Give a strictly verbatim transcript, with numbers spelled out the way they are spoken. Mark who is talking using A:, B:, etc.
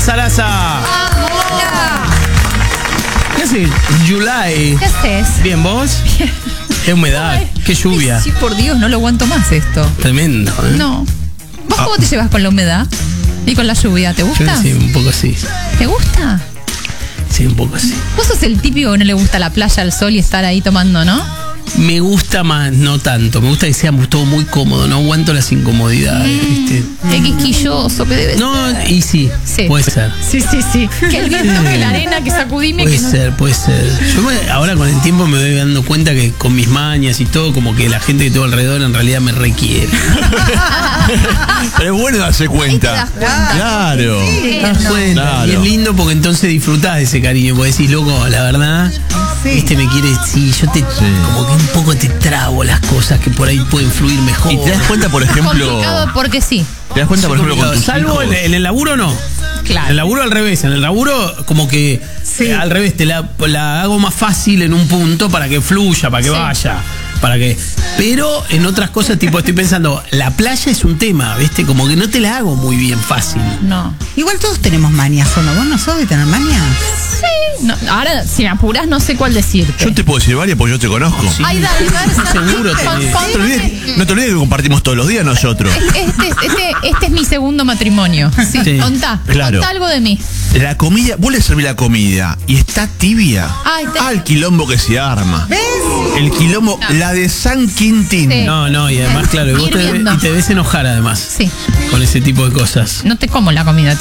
A: Sarasa.
B: Hola.
A: ¿Qué haces? July.
B: ¿Qué haces?
A: ¿Bien vos?
B: Bien.
A: Qué humedad,
B: Ay,
A: qué lluvia.
B: Sí, por Dios, no lo aguanto más esto.
A: Tremendo, ¿eh?
B: No. ¿Vos cómo te llevas con la humedad? ¿Y con la lluvia? ¿Te
A: Yo
B: gusta?
A: sí, un poco así.
B: ¿Te gusta?
A: Sí, un poco así.
B: Vos sos el típico que no le gusta la playa, el sol y estar ahí tomando, ¿no?
A: Me gusta más, no tanto. Me gusta que sea todo muy cómodo. No aguanto las incomodidades, ¿viste?
B: Qué quisquilloso que debe
A: No,
B: ser.
A: y sí,
B: Sí.
A: puede ser.
B: Sí, sí, sí. Que el viento, que la arena, que sacudime,
A: Puede
B: que no...
A: ser, puede ser. Yo me- ahora con el tiempo me voy dando cuenta que con mis mañas y todo, como que la gente que tengo alrededor en realidad me requiere.
C: Pero es bueno darse
B: Ahí te
C: cuenta.
B: das cuenta.
C: Claro.
A: Te das cuenta.
C: Claro.
A: Y es lindo porque entonces disfrutás de ese cariño. Porque decís, loco, la verdad, este me quiere, sí, yo te, como que un poco te trabo las cosas que por ahí pueden fluir mejor.
C: Y te das cuenta, por ejemplo.
B: Complicado porque sí.
C: Te das cuenta, por ejemplo, con tus
A: Salvo en,
C: hijos.
A: en el laburo no.
B: Claro.
A: En el laburo al revés, en el laburo como que
B: Sí.
A: eh, al revés, te la, la hago más fácil en un punto para que fluya, para que
B: Sí.
A: vaya, para que... Pero en otras cosas, tipo, estoy pensando, la playa es un tema, ¿viste? Como que no te la hago muy bien fácil.
B: No.
D: Igual todos tenemos mañas, ¿o no? ¿Vos no sos de tener mañas?
B: Sí. No, ahora, si me apuras, no sé cuál decirte.
C: Yo te puedo decir varias porque yo te conozco.
A: Sí.
B: Ay, dale, dale.
A: Seguro
B: Con-
A: tenés.
B: con-
C: No te olvides, no te olvides que compartimos todos los días nosotros.
B: Este, este, este es mi segundo matrimonio. Sí,
A: Sí.
B: contá.
C: Claro.
B: Contá algo de mí.
C: La comida, vos le servís la comida y está tibia.
B: Ay, te-
C: Ah, el quilombo que se arma.
D: ¿Ves?
C: El quilombo, la de San Quintín.
B: Sí.
A: No, no, y además, claro, y vos te,
B: Hirviendo.
A: y te ves enojar además.
B: Sí.
A: Con ese tipo de cosas.
B: No te como la comida.